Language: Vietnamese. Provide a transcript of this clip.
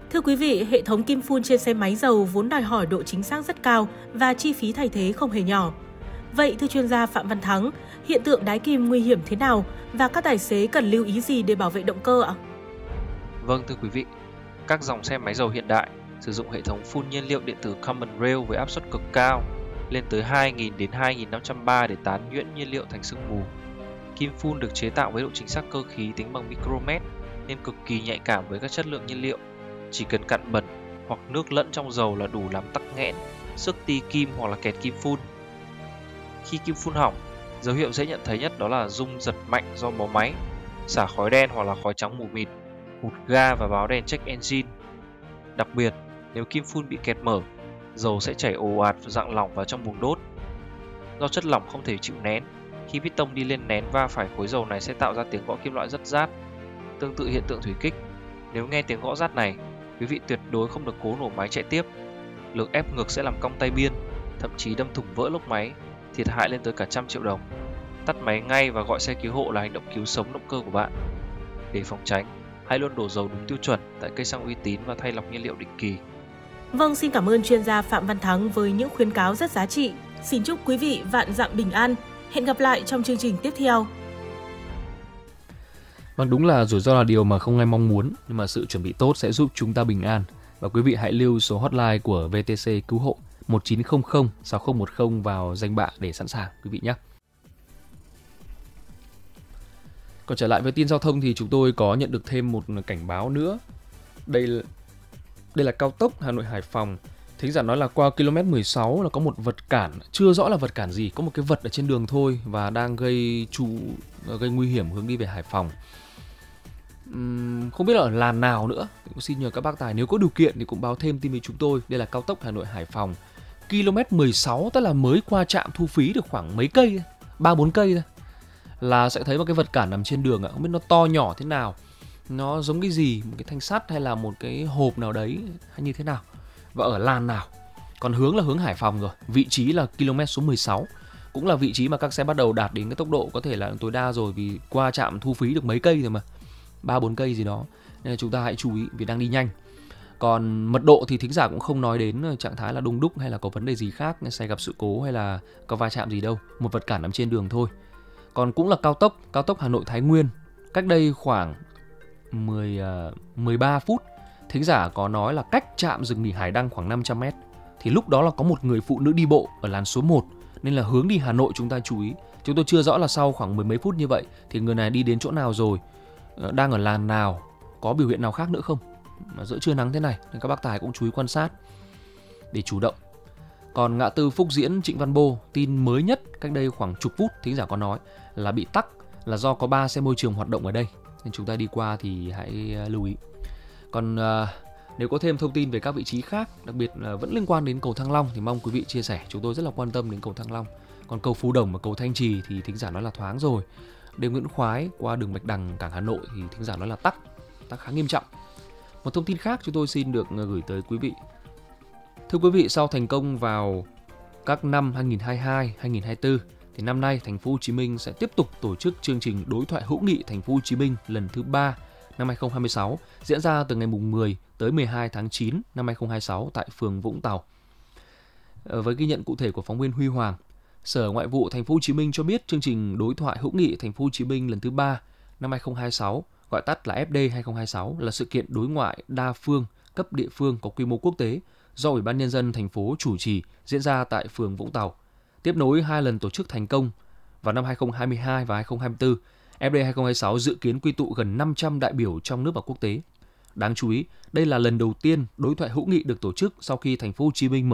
Thưa quý vị, hệ thống kim phun trên xe máy dầu vốn đòi hỏi độ chính xác rất cao và chi phí thay thế không hề nhỏ. Vậy thưa chuyên gia Phạm Văn Thắng, hiện tượng đái kim nguy hiểm thế nào và các tài xế cần lưu ý gì để bảo vệ động cơ ạ? Vâng thưa quý vị, các dòng xe máy dầu hiện đại sử dụng hệ thống phun nhiên liệu điện tử Common Rail với áp suất cực cao lên tới 2.000 đến 2.500 bar để tán nhuyễn nhiên liệu thành sương mù. Kim phun được chế tạo với độ chính xác cơ khí tính bằng micromet nên cực kỳ nhạy cảm với các chất lượng nhiên liệu. Chỉ cần cặn bẩn hoặc nước lẫn trong dầu là đủ làm tắc nghẽn, xước ti kim hoặc là kẹt kim phun. Khi kim phun hỏng, dấu hiệu dễ nhận thấy nhất đó là rung giật mạnh do máu máy, xả khói đen hoặc là khói trắng mù mịt, hụt ga và báo đèn check engine. Đặc biệt, nếu kim phun bị kẹt mở, dầu sẽ chảy ồ ạt dạng lỏng vào trong buồng đốt. Do chất lỏng không thể chịu nén, khi piston đi lên nén va phải khối dầu này sẽ tạo ra tiếng gõ kim loại rất rát. Tương tự hiện tượng thủy kích, nếu nghe tiếng gõ rát này, quý vị tuyệt đối không được cố nổ máy chạy tiếp. Lực ép ngược sẽ làm cong tay biên, thậm chí đâm thủng vỡ lốc máy, thiệt hại lên tới cả 100 triệu đồng. Tắt máy ngay và gọi xe cứu hộ là hành động cứu sống động cơ của bạn. Để phòng tránh, hãy luôn đổ dầu đúng tiêu chuẩn tại cây xăng uy tín và thay lọc nhiên liệu định kỳ. Vâng, xin cảm ơn chuyên gia Phạm Văn Thắng với những khuyến cáo rất giá trị. Xin chúc quý vị vạn dặm bình an. Hẹn gặp lại trong chương trình tiếp theo. Vâng, đúng là rủi ro là điều mà không ai mong muốn, nhưng mà sự chuẩn bị tốt sẽ giúp chúng ta bình an. Và quý vị hãy lưu số hotline của VTC cứu hộ 1900 6010 vào danh bạ để sẵn sàng quý vị nhé. Còn trở lại với tin giao thông thì chúng tôi có nhận được thêm một cảnh báo nữa. Đây là cao tốc Hà Nội Hải Phòng. Thính giả nói là qua km 16 là có một vật cản, chưa rõ là vật cản gì, có một cái vật ở trên đường thôi và đang gây nguy hiểm hướng đi về Hải Phòng. Không biết là ở làn nào nữa. Xin nhờ các bác tài nếu có điều kiện thì cũng báo thêm tin với chúng tôi. Đây là cao tốc Hà Nội Hải Phòng. Km 16 tức là mới qua trạm thu phí được khoảng mấy cây, 3-4 cây thôi. Là sẽ thấy một cái vật cản nằm trên đường ạ. Không biết nó to nhỏ thế nào, nó giống cái gì, một cái thanh sắt hay là một cái hộp nào đấy hay như thế nào, và ở làn nào. Còn hướng là hướng Hải Phòng rồi, vị trí là km số 16, cũng là vị trí mà các xe bắt đầu đạt đến cái tốc độ có thể là tối đa rồi, vì qua trạm thu phí được mấy cây rồi mà, 3-4 cây gì đó, nên là chúng ta hãy chú ý vì đang đi nhanh. Còn mật độ thì thính giả cũng không nói đến trạng thái là đông đúc hay là có vấn đề gì khác, xe gặp sự cố hay là có va chạm gì đâu, một vật cản nằm trên đường thôi. Còn cũng là cao tốc Hà Nội Thái Nguyên, cách đây khoảng 13 phút, thính giả có nói là cách trạm dừng nghỉ Hải Đăng khoảng 500 m. Thì lúc đó là có một người phụ nữ đi bộ ở làn số 1, nên là hướng đi Hà Nội chúng ta chú ý. Chúng tôi chưa rõ là sau khoảng mười mấy phút như vậy thì người này đi đến chỗ nào rồi, đang ở làn nào, có biểu hiện nào khác nữa không. Mà giữa trưa nắng thế này nên các bác tài cũng chú ý quan sát để chủ động. Còn ngã tư Phúc Diễn Trịnh Văn Bô, tin mới nhất cách đây khoảng chục phút, thính giả có nói là bị tắc là do có 3 xe môi trường hoạt động ở đây, nên chúng ta đi qua thì hãy lưu ý. Còn nếu có thêm thông tin về các vị trí khác, đặc biệt vẫn liên quan đến cầu Thăng Long thì mong quý vị chia sẻ, chúng tôi rất là quan tâm đến cầu Thăng Long. Còn cầu Phú Đồng và cầu Thanh Trì thì thính giả nói là thoáng rồi. Đêm Nguyễn Khoái qua đường Bạch Đằng cảng Hà Nội thì thính giả nói là tắc khá nghiêm trọng. Một thông tin khác chúng tôi xin được gửi tới quý vị. Thưa quý vị, sau thành công vào các năm 2022, 2024 thì năm nay thành phố Hồ Chí Minh sẽ tiếp tục tổ chức chương trình đối thoại hữu nghị thành phố Hồ Chí Minh lần thứ 3 năm 2026, diễn ra từ ngày 10 tới 12 tháng 9 năm 2026 tại phường Vũng Tàu. Với ghi nhận cụ thể của phóng viên Huy Hoàng, Sở Ngoại vụ thành phố Hồ Chí Minh cho biết chương trình đối thoại hữu nghị thành phố Hồ Chí Minh lần thứ 3 năm 2026, gọi tắt là FD 2026, là sự kiện đối ngoại đa phương cấp địa phương có quy mô quốc tế do Ủy ban Nhân dân thành phố chủ trì, diễn ra tại phường Vũng Tàu. Tiếp nối 2 lần tổ chức thành công vào năm 2022 và 2024, FD 2026 dự kiến quy tụ gần 500 đại biểu trong nước và quốc tế. Đáng chú ý, đây là lần đầu tiên đối thoại hữu nghị được tổ chức sau khi thành phố Hồ Chí Minh mở